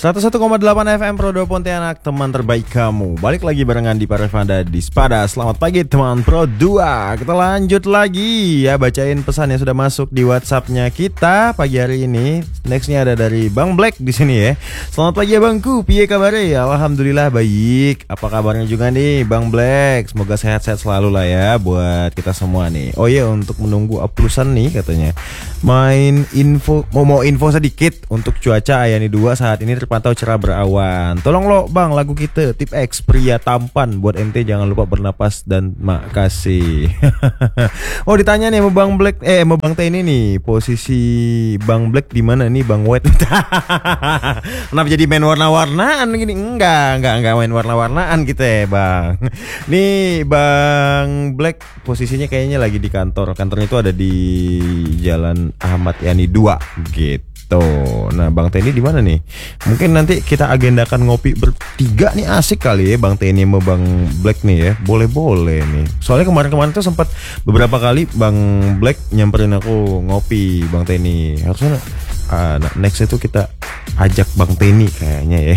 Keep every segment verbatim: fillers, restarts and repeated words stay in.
seratus satu koma delapan F M Pro dua Pontianak, teman terbaik kamu. Balik lagi barengan di Parevanda di Spada. Selamat pagi teman Pro dua. Kita lanjut lagi ya, bacain pesan yang sudah masuk di WhatsAppnya kita pagi hari ini. Nextnya ada dari Bang Black di sini ya. Selamat pagi ya Bangku, piye kabarnya? Alhamdulillah baik. Apa kabarnya juga nih Bang Black? Semoga sehat-sehat selalu lah ya buat kita semua nih. Oh iya, untuk menunggu uploadan nih katanya. Main info, mau mau info sedikit untuk cuaca Ayani dua saat ini terpantau cerah berawan. Tolong lo bang, lagu kita Tip X pria tampan buat ente, jangan lupa bernapas dan makasih. Oh ditanya nih sama Bang Black, eh sama Bang T ini nih, posisi Bang Black di mana nih Bang White? Kenapa jadi main warna-warnaan gini? Enggak, enggak, enggak main warna-warnaan kita ya bang. Nih Bang Black posisinya kayaknya lagi di kantor. Kantornya itu ada di Jalan Ahmad Yani dua gitu. Tuh, nah Bang Teni di mana nih? Mungkin nanti kita agendakan ngopi bertiga nih, asik kali ya Bang Teni sama Bang Black nih ya. Boleh-boleh nih. Soalnya kemarin-kemarin tuh sempat beberapa kali Bang Black nyamperin aku ngopi Bang Teni. Harusnya uh, next itu kita ajak Bang Teni kayaknya ya.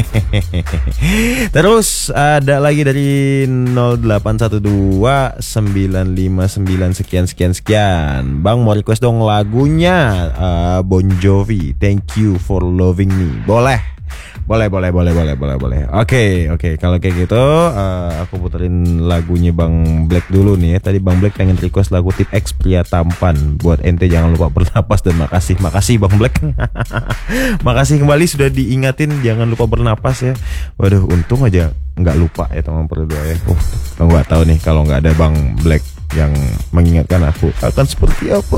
Terus ada lagi dari nol delapan satu dua sembilan lima sembilan sekian sekian sekian. Bang mau request dong lagunya uh, Bon Jovi, Thank You for Loving Me. Boleh. Boleh, boleh, boleh, boleh, boleh, boleh. Oke, oke. Kalau kayak gitu, uh, aku puterin lagunya Bang Black dulu nih ya. Tadi Bang Black pengen request lagu Tip X pria tampan buat ente, jangan lupa bernapas dan makasih. Makasih Bang Black. Makasih kembali sudah diingatin jangan lupa bernapas ya. Waduh, untung aja nggak lupa ya teman berdua ya. Oh, nggak tahu nih kalau nggak ada Bang Black yang mengingatkan aku akan seperti apa.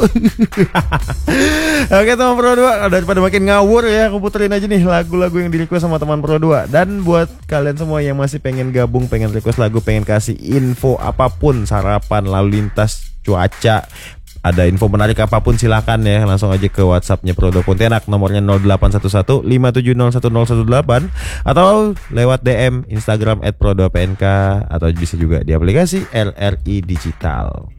Oke teman Pro dua, daripada makin ngawur ya, aku puterin aja nih lagu-lagu yang di request sama teman Pro dua. Dan buat kalian semua yang masih pengen gabung, pengen request lagu, pengen kasih info apapun, sarapan, lalu lintas, cuaca, ada info menarik apapun silakan ya, langsung aja ke WhatsAppnya Pro dua Pontianak, nomornya nol delapan satu satu lima tujuh nol satu nol satu delapan, atau lewat D M Instagram et pro dua P N K, atau bisa juga di aplikasi L R I Digital.